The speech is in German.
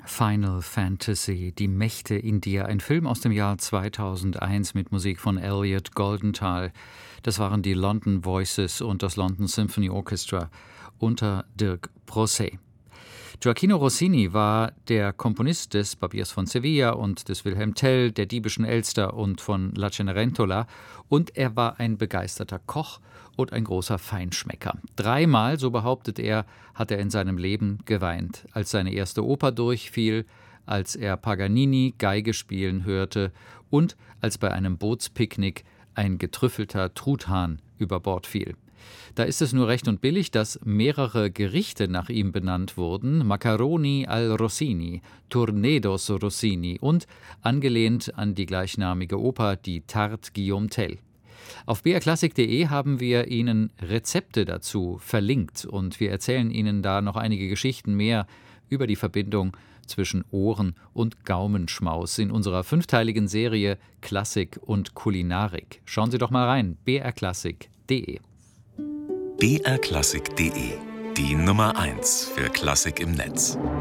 Final Fantasy, die Mächte in dir, ein Film aus dem Jahr 2001 mit Musik von Elliot Goldenthal. Das waren die London Voices und das London Symphony Orchestra unter Dirk Proset. Gioachino Rossini war der Komponist des Barbiers von Sevilla und des Wilhelm Tell, der Diebischen Elster und von La Cenerentola, und er war ein begeisterter Koch und ein großer Feinschmecker. 3-mal, so behauptet er, hat er in seinem Leben geweint, als seine erste Oper durchfiel, als er Paganini Geige spielen hörte und als bei einem Bootspicknick ein getrüffelter Truthahn über Bord fiel. Da ist es nur recht und billig, dass mehrere Gerichte nach ihm benannt wurden: Macaroni al Rossini, Tournedos Rossini und, angelehnt an die gleichnamige Oper, die Tarte Guillaume Tell. Auf brklassik.de haben wir Ihnen Rezepte dazu verlinkt und wir erzählen Ihnen da noch einige Geschichten mehr über die Verbindung zwischen Ohren- und Gaumenschmaus in unserer 5-teiligen Serie Klassik und Kulinarik. Schauen Sie doch mal rein, brklassik.de. brklassik.de, die Nummer 1 für Klassik im Netz.